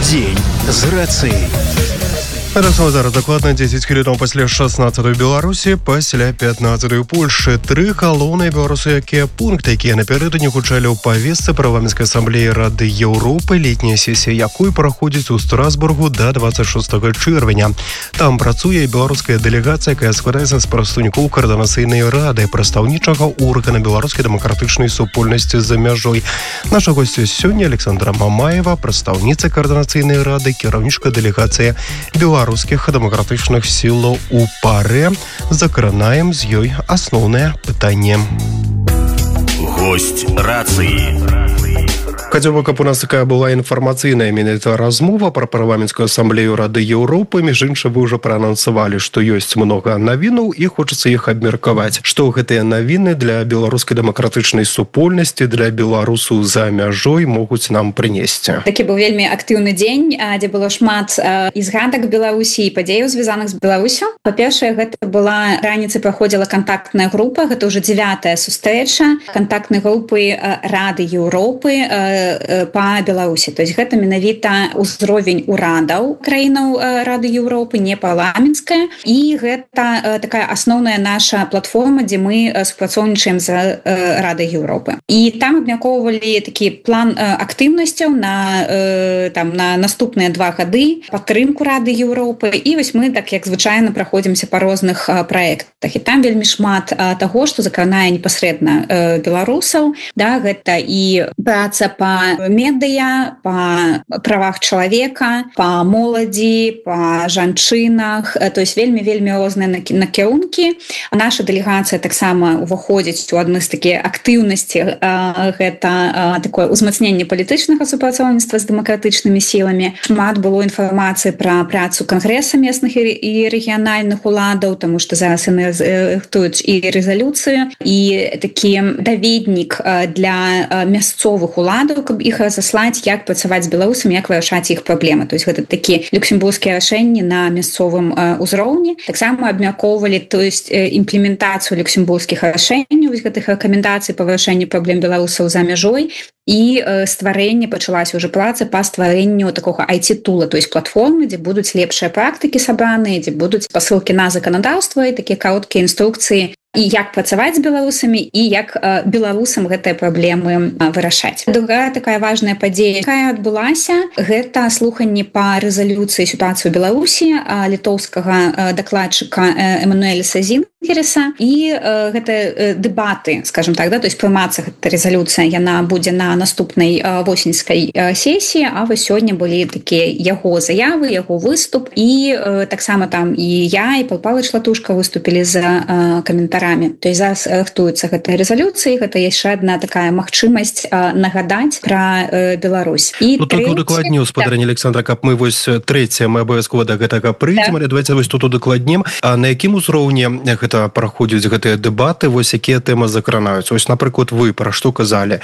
День з рацыяй. Зараз дакладна 10 хвілінаў пасля 16-й Беларусі, пасля 15-й Польшы. Тры галоўныя беларускі пункты, якія напярэдадні гучалі ў павестцы парламенцкай асамблеі Рады Еўропы, летняя сесія якой праходзіць у Страсбургу да 26 чэрвеня. Там працуе беларуская дэлегацыя, якая складаецца з прадстаўнікоў каардынацыйнай рады, прадстаўнічага органа беларускай дэмакратычнай супольнасці за мяжой. Наша госця сёння Александра Мамаева, прадстаўніца каардынацыйнай рады, кіраўнічка дэлегацыі беларускіх дэмакратычных сілаў у паре. Закранаем з ёй асноўнае пытанне. Гость рацыі. Хацеў бы, каб у нас такая была інфармацыйная менавіта размова пра парламенцкую асамблею Рады Еўропы. Між іншым, вы ўжо праанансавалі, што ёсць многа навінаў і хочацца іх абмеркаваць. Што гэтыя навіны для беларускай дэмакратычнай супольнасці, для беларусаў за мяжой могуць нам прынесці? Такі быў вельмі актыўны дзень, дзе было шмат і згадак Беларусі, і падзеяў, звязаных з Беларусю. Па-першае, гэта была раніцай праходзіла кантактная група, гэта ўжо 9-я сустрэча кантактнай групы Рады Еўропы па Беларусі. То есть гэта менавіта ўзровень урадаў краінаў Рады Еўропы, не парламенцкая. І гэта такая асноўная наша платформа, дзе мы супрацоўнічаем з Радай Еўропы. І там абмяркоўвалі такі план актыўнасцяў на наступныя 2 гады, падтрымку Рады Еўропы. І вось мы, так як звычайна, праходзімся па розных праектах. І там вельмі шмат таго, што закранае непасрэдна беларусаў. Гэта і праца па медыя, па правах чалавека, па моладзі, па жанчынах. То есть вельмі розныя накірункі. Наша дэлегацыя таксама уваходзіць у адны з такія актыўнасці. Гэта такое ўзмацненне палітычнага супрацоўніцтва з дэмакратычнымі сіламі. Шмат было інфармацыі пра працу кангрэса местных і рэгіянальных уладаў, таму што зараз яны рыхтуюць і рэзалюцыю, і такі даведнік для мясцовых уладаў, каб іх разаслаць, як працаваць з беларусамі, як вырашаць іх праблемы. То есть гэта такі люксембургскія рашэнні на мясцовым узроўні. Таксама абмяркоўвалі, то есть імплементацыю люксембургскіх рашэнняў, гэтых рэкамендацый па вырашэнню праблем беларусаў за мяжой. І стварэнне, пачалася ўжо праца па стварэнню такога IT-тула, то есть платформы, дзе будуць лепшыя практыкі сабраныя, дзе будуць пасылкі на заканадаўства і такія кароткія інструкцыі, і як працаваць з беларусамі, і як беларусам гэтыя праблемы вырашаць. Другая такая важная падзея, якая адбылася, гэта слуханне па рэзалюцыі сітуацыі ў Беларусі літоўскага дакладчыка Эммануэля Сазінгереса. І гэта дэбаты, скажем так, то есть прымацца гэта рэзалюцыя, яна будзе на наступнай восеньскай сесіі, а вось сёння былі такія яго заявы, яго выступ, і таксама там і я, і Пал Павлович Латушка выступілі з каментарамі. То есть зараз рыхтуецца гэтая рэзалюцыя, гэта яшчэ адна такая магчымасць нагадаць пра Беларусь. І только удакладню, спадарня Александра, каб мы вось трэцяе, мы абавязкова да гэтага прыйдзем, але давайте вось тут удакладнем. А на якім узроўні гэта праходзяць гэтыя дэбаты, вось якія тэмы закранаюцца? Вось, напрыклад, вы пра што казалі?